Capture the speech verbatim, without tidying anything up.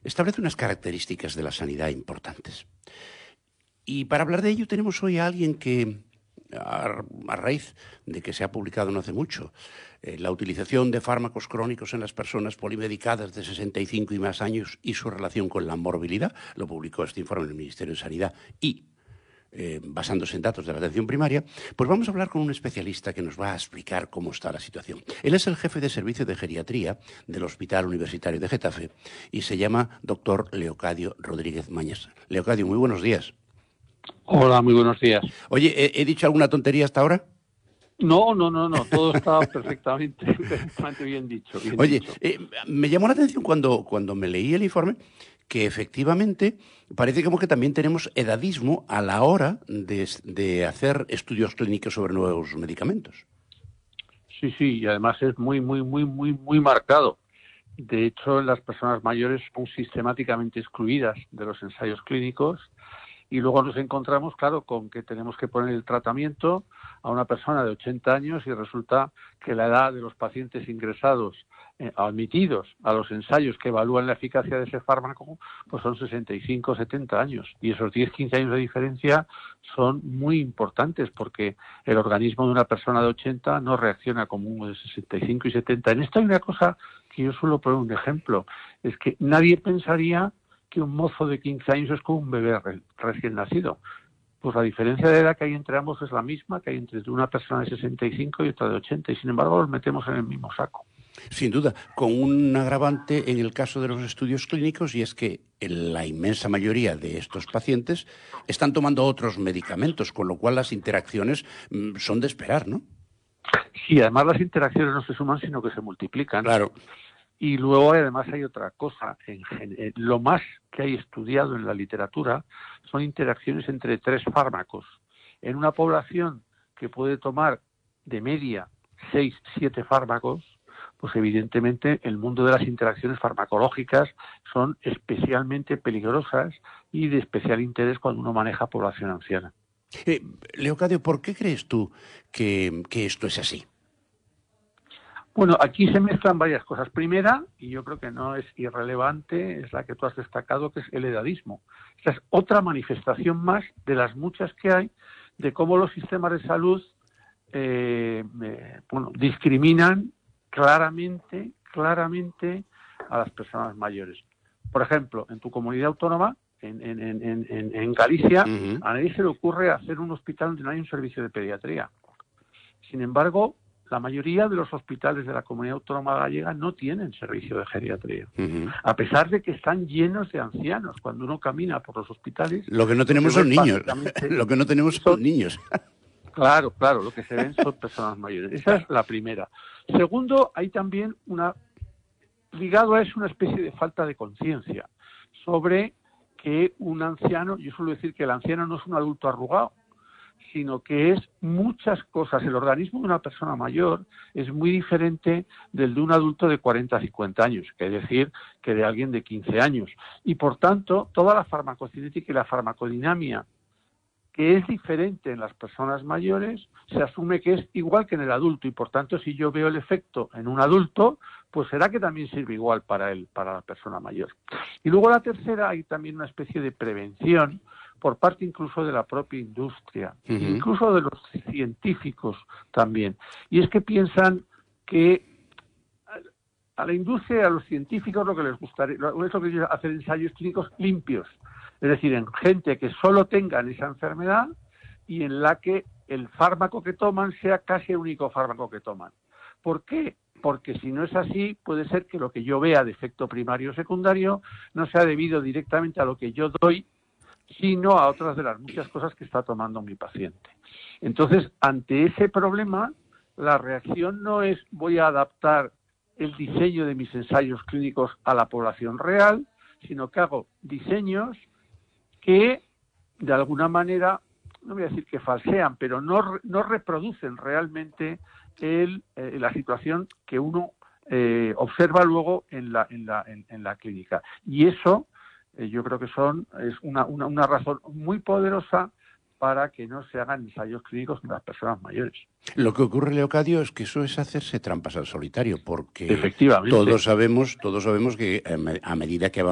establece unas características de la sanidad importantes. Y para hablar de ello tenemos hoy a alguien que, a, a raíz de que se ha publicado no hace mucho, eh, la utilización de fármacos crónicos en las personas polimedicadas de sesenta y cinco y más años y su relación con la morbilidad, lo publicó este informe en el Ministerio de Sanidad y Eh, basándose en datos de la atención primaria, pues vamos a hablar con un especialista que nos va a explicar cómo está la situación. Él es el jefe de servicio de geriatría del Hospital Universitario de Getafe y se llama doctor Leocadio Rodríguez Mañas. Leocadio, muy buenos días. Hola, muy buenos días. Oye, ¿he, he dicho alguna tontería hasta ahora? No, no, no, no, todo está perfectamente, perfectamente bien dicho. Bien Oye, dicho. Eh, me llamó la atención cuando, cuando me leí el informe que efectivamente parece como que también tenemos edadismo a la hora de, de hacer estudios clínicos sobre nuevos medicamentos. Sí, sí, y además es muy, muy, muy, muy, muy marcado. De hecho, las personas mayores son sistemáticamente excluidas de los ensayos clínicos y luego nos encontramos, claro, con que tenemos que poner el tratamiento a una persona de ochenta años y resulta que la edad de los pacientes ingresados, eh, admitidos a los ensayos que evalúan la eficacia de ese fármaco, pues son sesenta y cinco, setenta años. Y esos diez, quince años de diferencia son muy importantes porque el organismo de una persona de ochenta no reacciona como uno de sesenta y cinco y setenta. En esto hay una cosa que yo suelo poner un ejemplo, es que nadie pensaría que un mozo de quince años es como un bebé re, recién nacido. Pues la diferencia de edad que hay entre ambos es la misma que hay entre una persona de sesenta y cinco y otra de ochenta, y sin embargo los metemos en el mismo saco. Sin duda, con un agravante en el caso de los estudios clínicos, y es que en la inmensa mayoría de estos pacientes están tomando otros medicamentos, con lo cual las interacciones mmm, son de esperar, ¿no? Sí, además las interacciones no se suman, sino que se multiplican. Claro. Y luego además hay otra cosa, en gen- lo más que hay estudiado en la literatura son interacciones entre tres fármacos. En una población que puede tomar de media seis, siete fármacos, pues evidentemente el mundo de las interacciones farmacológicas son especialmente peligrosas y de especial interés cuando uno maneja población anciana. Eh, Leocadio, ¿por qué crees tú que, que esto es así? Bueno, aquí se mezclan varias cosas. Primera, y yo creo que no es irrelevante, es la que tú has destacado, que es el edadismo. Esta es otra manifestación más de las muchas que hay de cómo los sistemas de salud eh, eh, bueno, discriminan claramente, claramente a las personas mayores. Por ejemplo, en tu comunidad autónoma, en, en, en, en, en Galicia, uh-huh. a nadie se le ocurre hacer un hospital donde no hay un servicio de pediatría. Sin embargo, la mayoría de los hospitales de la comunidad autónoma gallega no tienen servicio de geriatría, uh-huh. a pesar de que están llenos de ancianos. Cuando uno camina por los hospitales... Lo que no tenemos son niños. Lo que no tenemos son niños. Claro, claro, lo que se ven son personas mayores. Esa es la primera. Segundo, hay también una... ligado a eso una especie de falta de conciencia sobre que un anciano, yo suelo decir que el anciano no es un adulto arrugado, sino que es muchas cosas. El organismo de una persona mayor es muy diferente del de un adulto de cuarenta a cincuenta años, que es decir, que de alguien de quince años. Y por tanto, toda la farmacocinética y la farmacodinamia, que es diferente en las personas mayores, se asume que es igual que en el adulto. Y por tanto, si yo veo el efecto en un adulto, pues será que también sirve igual para él, para la persona mayor. Y luego la tercera, hay también una especie de prevención por parte incluso de la propia industria, uh-huh. incluso de los científicos también. Y es que piensan que a la industria y a los científicos lo que les gustaría, es lo que ellos hacer ensayos clínicos limpios, es decir, en gente que solo tengan esa enfermedad y en la que el fármaco que toman sea casi el único fármaco que toman. ¿Por qué? Porque si no es así, puede ser que lo que yo vea de efecto primario o secundario no sea debido directamente a lo que yo doy, sino a otras de las muchas cosas que está tomando mi paciente. Entonces, ante ese problema, la reacción no es voy a adaptar el diseño de mis ensayos clínicos a la población real, sino que hago diseños que, de alguna manera, no voy a decir que falsean, pero no, no reproducen realmente el, eh, la situación que uno eh, observa luego en la, en la, en, en la clínica. Y eso... yo creo que son es una, una, una razón muy poderosa para que no se hagan ensayos clínicos en las personas mayores. Lo que ocurre, Leocadio, es que eso es hacerse trampas al solitario, porque efectivamente todos sabemos, todos sabemos que a medida que